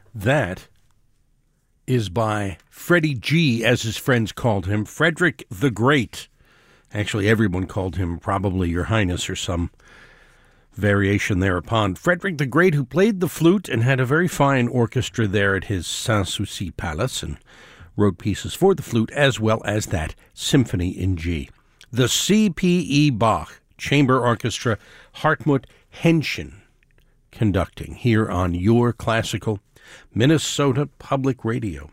That is by Freddie G, as his friends called him, Frederick the Great. Actually, everyone called him probably Your Highness or some variation thereupon. Frederick the Great, who played the flute and had a very fine orchestra there at his Sanssouci Palace and wrote pieces for the flute as well as that symphony in G. The C.P.E. Bach Chamber Orchestra, Hartmut Henschen conducting here on Your Classical Minnesota Public Radio.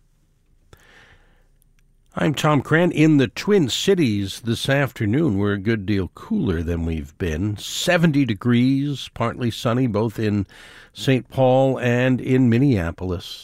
I'm Tom Cran in the Twin Cities this afternoon. We're a good deal cooler than we've been. 70 degrees, partly sunny, both in St. Paul and in Minneapolis.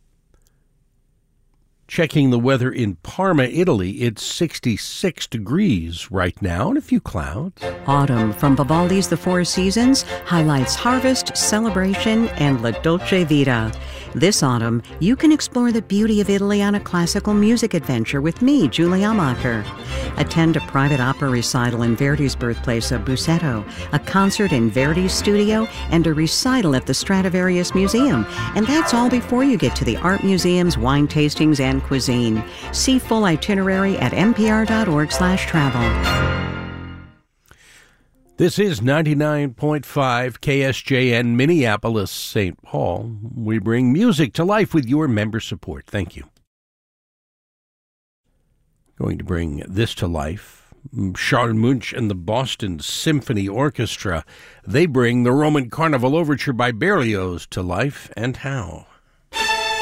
Checking the weather in Parma, Italy, it's 66 degrees right now and a few clouds. Autumn from Vivaldi's The Four Seasons highlights harvest, celebration, and La Dolce Vita. This autumn, you can explore the beauty of Italy on a classical music adventure with me, Julie Amacher. Attend a private opera recital in Verdi's birthplace of Busseto, a concert in Verdi's studio, and a recital at the Stradivarius Museum. And that's all before you get to the art museums, wine tastings, and cuisine. See full itinerary at npr.org/travel. This is 99.5 KSJN Minneapolis, St. Paul. We bring music to life with your member support. Thank you. Going to bring this to life. Charles Munch and the Boston Symphony Orchestra. They bring the Roman Carnival Overture by Berlioz to life, and how.